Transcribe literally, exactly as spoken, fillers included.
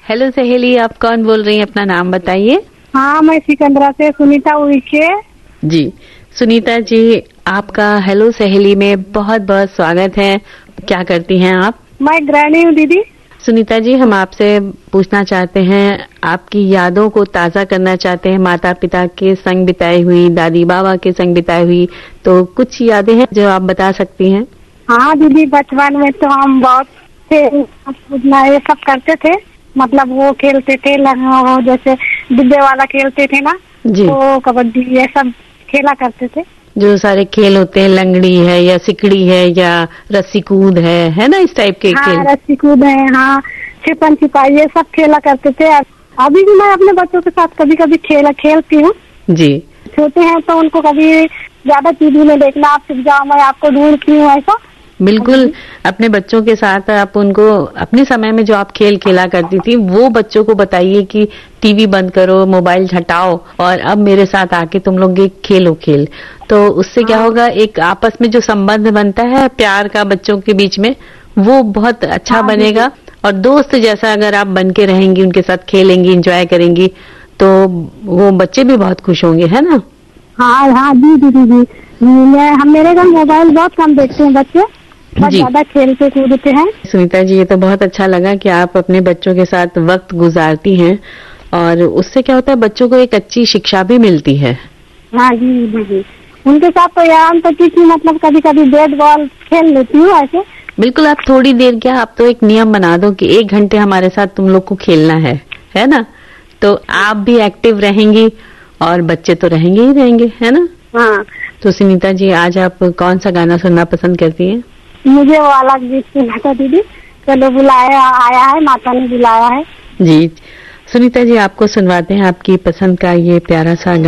Hello सहेली, आप कौन बोल रही हैं? अपना नाम बताइए। हाँ, मैं सिकंदरा से सुनीता उइके। जी सुनीता जी, आपका हेलो सहेली में बहुत बहुत स्वागत है। क्या करती हैं आप? मैं गृहिणी हूँ दीदी। सुनीता जी, हम आपसे पूछना चाहते हैं, आपकी यादों को ताज़ा करना चाहते हैं, माता पिता के संग बिताई हुई, दादी बाबा के संग बिताई हुई, तो कुछ यादें हैं जो आप बता सकती हैं? हाँ दीदी, बचपन में तो हम बहुत खेल कूदना ये सब करते थे। मतलब वो खेलते थे वो जैसे डिब्बे वाला खेलते थे ना, जी। तो कबड्डी ये सब खेला करते थे। जो सारे खेल होते हैं, लंगड़ी है या सिकड़ी है या रस्सी कूद है है ना, इस टाइप के हाँ, खेल। रस्सी कूद है, हाँ, छिपन छिपाई ये सब खेला करते थे। अभी भी मैं अपने बच्चों के साथ कभी कभी खेला खेलती हूँ। जी। छोटे हैं तो उनको कभी ज्यादा टीवी में देखना, आप सीख जाओ, मैं आपको ढूंढती हूँ, ऐसा। बिल्कुल, अपने बच्चों के साथ आप उनको अपने समय में जो आप खेल खेला करती थी वो बच्चों को बताइए कि टीवी बंद करो, मोबाइल हटाओ और अब मेरे साथ आके तुम लोग एक खेलो खेल। तो उससे क्या होगा, एक आपस में जो संबंध बनता है प्यार का बच्चों के बीच में, वो बहुत अच्छा हाँ, बनेगा। और दोस्त जैसा अगर आप बन के रहेंगी, उनके साथ खेलेंगी, एंजॉय करेंगी, तो वो बच्चे भी बहुत खुश होंगे, है ना? हाँ हाँ जी दीदी जी, मैं हम मेरे घर मोबाइल बहुत कम देखते हैं बच्चे, बहुत ज्यादा खेलते कूदते हैं। सुनीता जी, ये तो बहुत अच्छा लगा कि आप अपने बच्चों के साथ वक्त गुजारती हैं और उससे क्या होता है, बच्चों को एक अच्छी शिक्षा भी मिलती है। हाँ जी दीदी, उनके साथ तो यार तो की मतलब कभी कभी बैट बॉल खेल लेती हूँ ऐसे। बिल्कुल, आप थोड़ी देर क्या, आप तो एक नियम बना दो कि एक घंटे हमारे साथ तुम लोग को खेलना है, है ना? तो आप भी एक्टिव रहेंगी और बच्चे तो रहेंगे ही रहेंगे, है ना? हाँ। तो सुनीता जी, आज आप कौन सा गाना सुनना पसंद करती हैं? मुझे वो वाला गीत सुना था दीदी, चलो बुलाया आया है, माता ने बुलाया है। जी सुनीता जी, आपको सुनवाते हैं आपकी पसंद का ये प्यारा सा गाना।